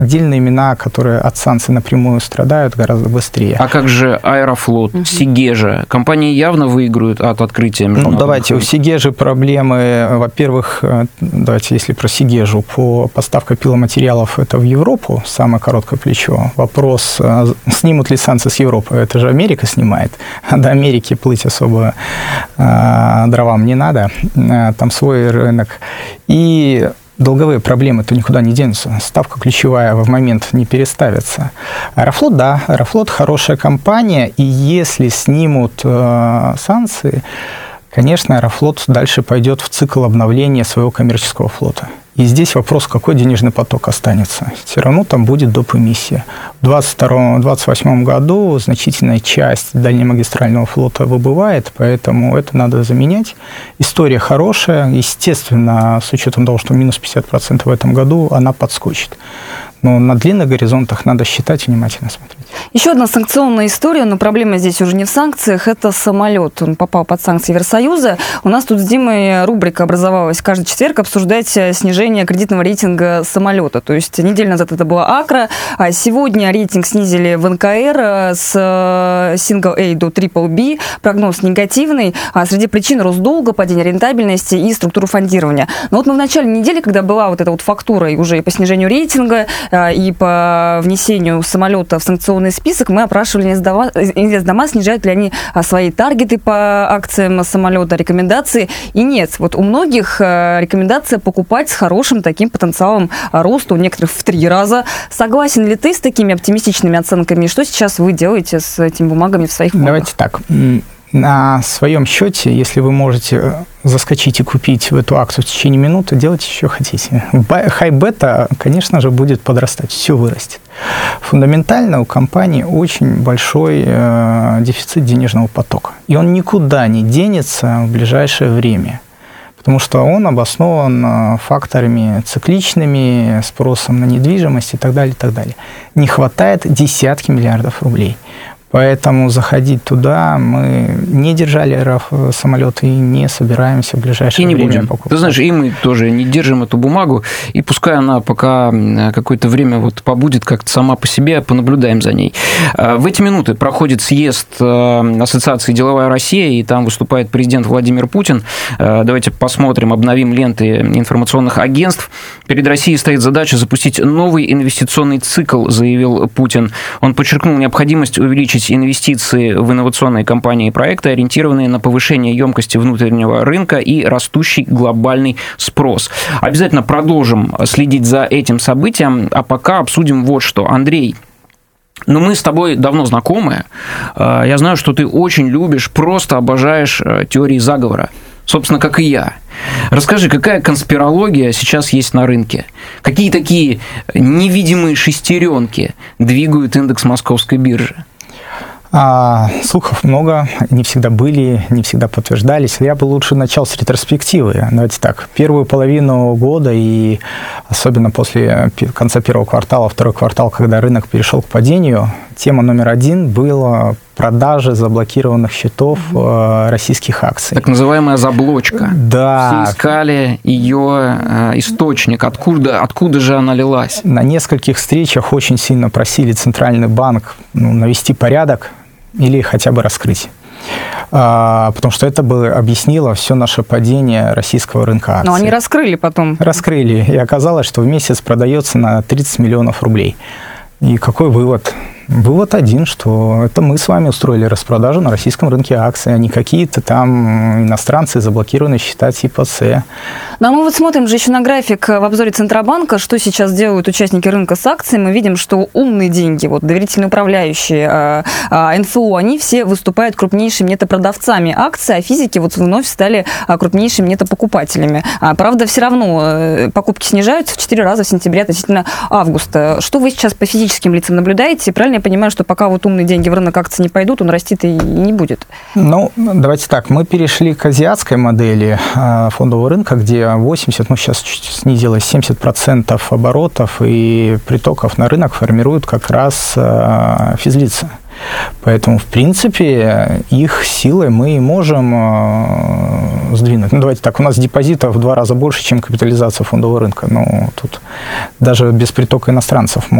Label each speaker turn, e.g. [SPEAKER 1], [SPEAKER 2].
[SPEAKER 1] отдельные имена, которые от санкций напрямую страдают гораздо быстрее.
[SPEAKER 2] А как же Аэрофлот, Сигежа? Компании явно выиграют от открытия международных...
[SPEAKER 1] Давайте, у Сигежи проблемы, во-первых, давайте, если про Сигежу, по поставке пиломатериалов это в Европу, самое короткое плечо. Вопрос, снимут ли санкции с Европы? Это же Америка снимает. А до Америки плыть особо дровам не надо. Там свой рынок. И долговые проблемы-то никуда не денутся. Ставка ключевая в момент не переставится. Аэрофлот, да, Аэрофлот хорошая компания, и если снимут санкции, конечно, Аэрофлот дальше пойдет в цикл обновления своего коммерческого флота. И здесь вопрос, какой денежный поток останется. Все равно там будет доп. Эмиссия. В 2028 году значительная часть дальнемагистрального флота выбывает, поэтому это надо заменять. История хорошая. Естественно, с учетом того, что минус 50% в этом году, она подскочит. Но на длинных горизонтах надо считать, внимательно смотреть.
[SPEAKER 3] Еще одна санкционная история, но проблема здесь уже не в санкциях, это самолет. Он попал под санкции Евросоюза. У нас тут с Димой рубрика образовалась каждый четверг обсуждать снижение кредитного рейтинга самолета. То есть неделю назад это была Акра, а сегодня рейтинг снизили в НКР с Single A до Triple B. Прогноз негативный. А среди причин рост долга, падение рентабельности и структуру фондирования. Но вот мы в начале недели, когда была вот эта вот фактура и уже и по снижению рейтинга, и по внесению самолета в санкционный список, мы опрашивали инвестдома, снижают ли они свои таргеты по акциям самолета, рекомендации. И нет, вот у многих рекомендация покупать с хорошим таким потенциалом роста, у некоторых в 3 раза. Согласен ли ты с такими оптимистичными оценками? И что сейчас вы делаете с этими бумагами в своих фондах?
[SPEAKER 1] Давайте так. На своем счете, если вы можете заскочить и купить в эту акцию в течение минуты, делайте, что хотите. Хай-бета, конечно же, будет подрастать, все вырастет. Фундаментально у компании очень большой дефицит денежного потока. И он никуда не денется в ближайшее время. Потому что он обоснован факторами цикличными, спросом на недвижимость и так далее, и так далее. Не хватает десятки миллиардов рублей. Поэтому заходить туда мы не держали самолеты и не собираемся в ближайшее время
[SPEAKER 2] будем
[SPEAKER 1] покупать.
[SPEAKER 2] Ты знаешь, и мы тоже не держим эту бумагу, и пускай она пока какое-то время вот побудет как-то сама по себе, понаблюдаем за ней. В эти минуты проходит съезд Ассоциации «Деловая Россия», и там выступает президент Владимир Путин. Давайте посмотрим, обновим ленты информационных агентств. Перед Россией стоит задача запустить новый инвестиционный цикл, заявил Путин. Он подчеркнул необходимость увеличить инвестиции в инновационные компании и проекты, ориентированные на повышение емкости внутреннего рынка и растущий глобальный спрос. Обязательно продолжим следить за этим событием, а пока обсудим вот что. Андрей, мы с тобой давно знакомы. Я знаю, что ты очень любишь, просто обожаешь теории заговора. Собственно, как и я. Расскажи, какая конспирология сейчас есть на рынке? Какие такие невидимые шестеренки двигают индекс московской биржи?
[SPEAKER 1] Слухов много, не всегда были, не всегда подтверждались. Я бы лучше начал с ретроспективы. Давайте так, первую половину года и особенно после конца первого квартала, второй квартал, когда рынок перешел к падению, тема номер 1 была продажи заблокированных счетов российских акций.
[SPEAKER 2] Так называемая заблочка.
[SPEAKER 1] Да.
[SPEAKER 2] Все искали ее источник, откуда же она лилась.
[SPEAKER 1] На нескольких встречах очень сильно просили Центральный банк навести порядок или хотя бы раскрыть. Потому что это бы объяснило все наше падение российского рынка акций.
[SPEAKER 3] Но они раскрыли потом.
[SPEAKER 1] Раскрыли. И оказалось, что в месяц продается на 30 миллионов рублей. И какой вывод? Вывод один, что это мы с вами устроили распродажу на российском рынке акций, а не какие-то там иностранцы заблокированные счета типа С.
[SPEAKER 3] Но мы вот смотрим же еще на график в обзоре Центробанка, что сейчас делают участники рынка с акциями. Мы видим, что умные деньги, вот доверительные управляющие, НФО, они все выступают крупнейшими нетопродавцами акций, а физики вот вновь стали крупнейшими нетопокупателями. Правда, все равно покупки снижаются в 4 раза в сентябре относительно августа. Что вы сейчас по физическим лицам наблюдаете? Правильно я понимаю, что пока вот умные деньги в рынок акций не пойдут, он растит и не будет?
[SPEAKER 1] Давайте так. Мы перешли к азиатской модели фондового рынка, где 80, сейчас чуть снизилось, 70% оборотов и притоков на рынок формируют как раз физлица. Поэтому, в принципе, их силой мы и можем сдвинуть. Ну, давайте так, у нас депозитов в 2 раза больше, чем капитализация фондового рынка. Ну, тут даже без притока иностранцев